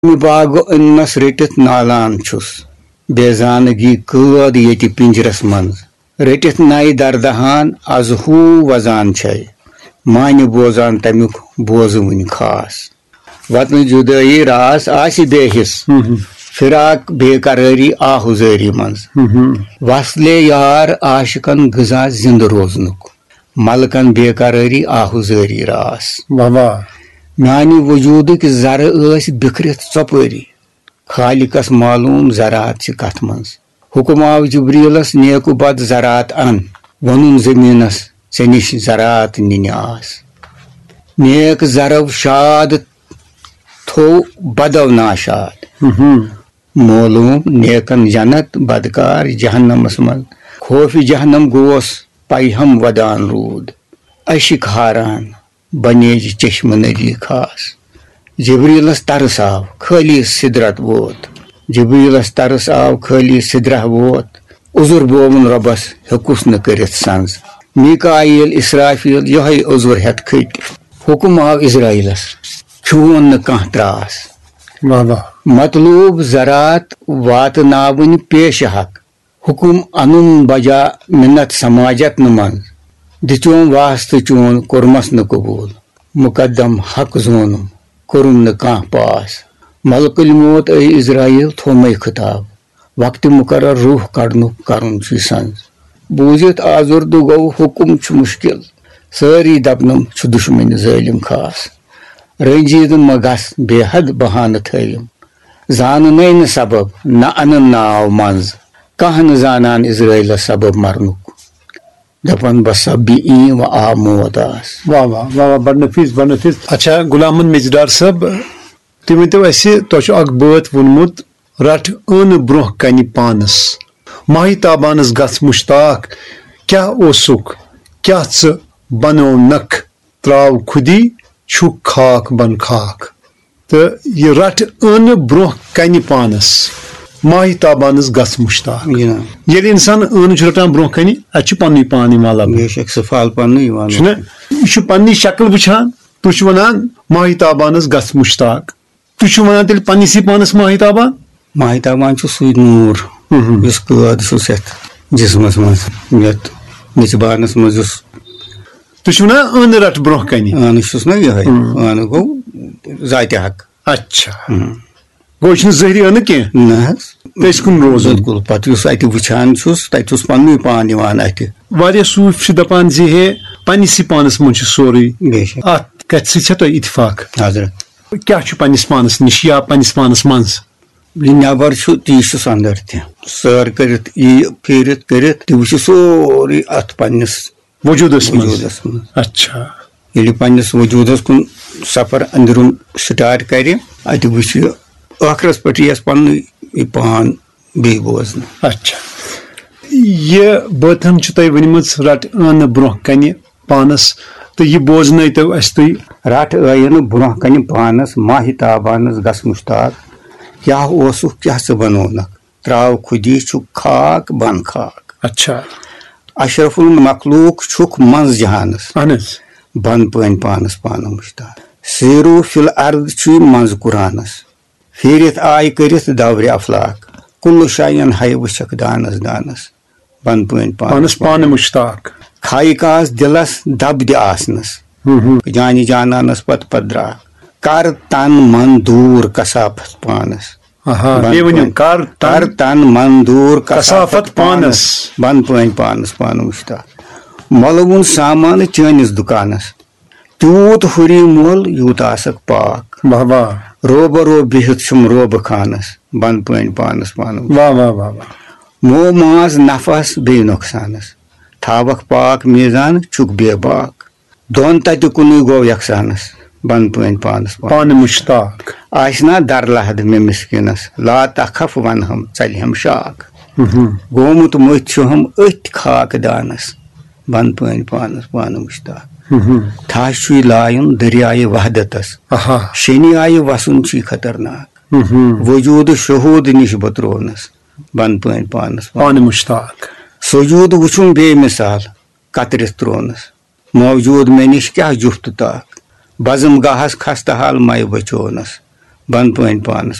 باغ انس رٹت نالان چھس بیزانگی قٲد ییٚتہِ پِنجرس منٛز رٔٹِتھ نَیہِ دردہان از ہو وزان چھے مانہِ بوزان تمیُک بوزٕ وٕنہِ خاص وطنہٕ جُدٲیی راس آسہِ بے حِص فراق بے قرٲری آہُزٲری منٛز وصلے یار عاشقن غذا زندٕ روزنُک ملکن بے قرٲری آہُزٲری راس میانہِ وجوٗدٕکۍ زرٕ ٲسۍ بِکھرِتھ ژۄپٲری خالقس معلوٗم زراعت چھِ کتھ منٛز حُکم آو جبریٖلس نیکو بد زراعت ان ووٚنُن زٔمیٖنس ژےٚ نِش زراعت نِنہِ آس نیک زرو شاد تھوٚو بدو ناشاد معلوٗم نیکن جنت بدکار جہنمس منٛز خوفِ جہنم گوس پیہم ودان روٗد اشک ہاران بنیج چشمہ ندی خاص جبریٖلس ترس آو خٲلی سدرت ووت جبریٖلس ترس آو خٲلی سدرہ ووت عذر بووُن رۄبس ہیوٚکُس نہٕ کٔرِتھ سنٛز میٖکایل اسرافیل یِہوے عذر ہٮ۪تھ کھٔٹۍ حُکم آو اسرایٖلس کھیوٗن نہٕ کانٛہہ تراس مطلوٗب زراعت واتناوٕنۍ پیش حق حُکم انُن بجا مِنت سماجتنہٕ منٛز دِژوم واسطہٕ چون کوٚرمس نہٕ قبوٗل مُقدم حق زونُم کوٚرُم نہٕ کانٛہہ پاس ملکٕلۍ موت اے اسرایٖل تھومے خطاب وقتہِ مُقرر روح کڑنُک کرُن چھُے سنٛز بوٗزِتھ آزُردٕ گوٚو حُکم چھُ مُشکِل سٲری دپنم چھُ دُشمنہِ ظٲلِم خاص رٔنجیٖدٕ مہ گژھ بے حد بہانہٕ تھٲوِم زاننَے نہٕ سبب نہ انن ناو منٛز کانٛہہ نہٕ زانان اسرایٖلس سبب مرنُک دپان بس سببہِ ای و آ موت آس واہ واہ واہ واہ بڑ نفیٖس بڑ نفیٖس اچھا غلام محمد میجدار صٲب تُہۍ ؤنۍتو اَسہِ تۄہہِ چھُ اکھ بٲتھ ووٚنمُت رٹ ٲنہٕ برونٛہہ کنہِ پانس ماہی تابانس گژھ مُشتاق کیاہ اوسُکھ کیاہ ژٕ بنوونکھ تراو خُدی چھُکھ خاک بن خاک تہٕ یہِ رٹ ٲنہٕ برونٛہہ کنہِ پانس ماہی تابانس گژھ مُشتاق ییٚلہِ انسان ٲنہٕ چھُ رٹان برونٛہہ کنہِ اتہِ چھُ پننُے پان یِوان لبنہٕ چھُنہ یہِ چھُ پننی شکل وٕچھان تُہۍ چھِو ونان ماہی تابانس گژھ مُشتاق تُہۍ چھِو ونان تیٚلہِ پننسٕے پانس ماہی تابان چھُ سُے نوٗر یُس قٲد چھُس یتھ جسمس منٛز یتھ مِژبانس منٛز یُس تُہۍ چھِو ونان ٲنہٕ رٹ برونٛہہ کنہِ ٲنہٕ چھُس نا یِہوے ٲنہٕ گوٚو ذاتہِ حق اچھا گوٚو یہِ چھُنہٕ ظٲہری ٲنہٕ کینٛہہ نہ حظ أسۍ کُن روزُن بِلکُل پتہٕ یُس اتہِ وٕچھان چھُس تتہِ چھُس پننُے پان یِوان اتھِ واریاہ صوٗفۍ چھِ دپان زِ ہے پننسٕے پانس منٛز چھُ سورُے اتھ کتھِ سۭتۍ چھا تۄہہِ اتفاق حضرت کیاہ چھُ پننس پانس نِش یا پننس پانس منٛز یہِ نٮ۪بر چھُ تی چھُس انٛدر تہِ سٲر کٔرِتھ یی پھیٖرِتھ کٔرِتھ تہِ وٕچھِ سورُے اتھ پننس وجوٗدس منٛز اچھا ییٚلہِ پننس وجوٗدس کُن سفر أنٛدروٗن سٹارٹ کرِ اتہِ وٕچھِ ٲخرس پٮ۪ٹھ یِیس پننُے یہِ پان بیٚیہِ بوزنہٕ اچھا یہِ بٲتھن چھِ تۄہہِ ؤنمٕژ رٹ ٲنہٕ برونٛہہ کنہِ پانس تہٕ یہِ بوزنٲیتو اَسہِ تُہۍ رٹ ٲیِنہٕ برونٛہہ کنہِ پانس ماہہِ تابانس گژھ مُشتاق کیاہ اوسُکھ کیاہ ژٕ بنوونکھ تراو خُدی چھُکھ خاک بن خاک اچھا اشرف المخلوق چھُکھ منٛز جہانس اہن حظ بن پٲنۍ پانس پانہٕ مُشتاق سیرو فِل ارد چھُے منٛزٕ قرآنس پھیٖرِتھ آیہِ کٔرِتھ دورِ افلاق کُلہٕ شاین ہایہِ وٕچھکھ دانس دانس بن پٲنۍ پانس پانہٕ مُشتاق کھایہِ کاس دِلس دب دِ آسنس جانہِ جانانس پتہٕ درٛاکھ کر تن من دوٗر کثافت پانس کر تن من دوٗر کثافت پانس بن پٲنۍ پانس پانہٕ مُشتاق مۄلوُن سامانہٕ چٲنِس دُکانس تیوٗت ہُری مۄل یوٗت آسکھ پاک روبہٕ رو بِہِتھ چھُم روبہٕ خانس بن پٲنۍ پانس پانہٕ مو ماز نفعس بیٚیہِ نۄقصانس تھاوکھ پاک میٖزان چھُکھ بے باک دۄن تتہِ کُنُے گوٚو یکسانس بن پٲنۍ پانس پانہٕ مُشتاق آسہِ نا در لحد مےٚ مِسکیٖنس لا تخف ونہم ژلہِ ہم شاک گومُت مٔتھۍ چھُہم أتھۍ خاکہٕ دانس بن پٲنۍ پانس پانہٕ مُشتاق تھاش چھُے لایُن دٔریایہِ وحدتس شنہِ آیہِ وسُن چھُے خطرناک وجوٗدٕ شہوٗد نِش بہٕ ترٛوونس بن پٲنۍ پانس پانہٕ مُشتاق سجوٗد وٕچھُم بے مِثال کترِتھ ترٛوونس موجوٗد مےٚ نِش کیاہ جُفتہٕ تاک بزم گاہس خستہٕ حال مے بچونس بند پٲنۍ پانَس